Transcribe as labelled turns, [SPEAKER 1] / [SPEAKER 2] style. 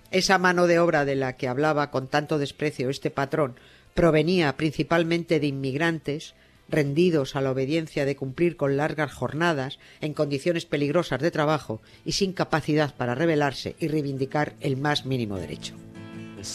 [SPEAKER 1] Esa mano de obra de la que hablaba con tanto desprecio este patrón provenía principalmente de inmigrantes rendidos a la obediencia de cumplir con largas jornadas en condiciones peligrosas de trabajo y sin capacidad para rebelarse y reivindicar el más mínimo derecho.